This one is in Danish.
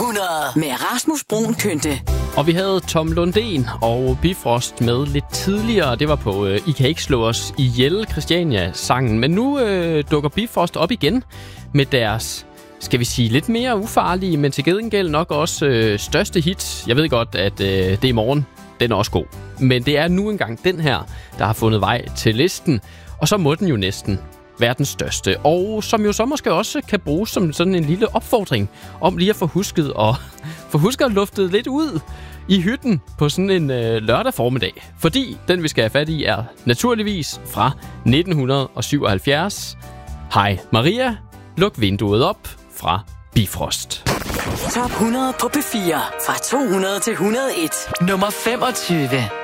100 med Rasmus Bruun Kynte. Og vi havde Tom Lundén og Bifrost med lidt tidligere. Det var på I kan ikke slå os ihjel, Christiania-sangen. Men nu dukker Bifrost op igen med deres, skal vi sige, lidt mere ufarlige, men til gengæld nok også største hit. Jeg ved godt, at det er i morgen. Den er også god. Men det er nu engang den her, der har fundet vej til listen. Og så må den jo næsten være den største. Og som jo så måske også kan bruges som sådan en lille opfordring om lige at få husket at lufte lidt ud i hytten på sådan en lørdag formiddag. Fordi den, vi skal have fat i, er naturligvis fra 1977. Hej Maria, luk vinduet op fra Bifrost. Top 100 på P4 fra 200 til 101. Nummer 25.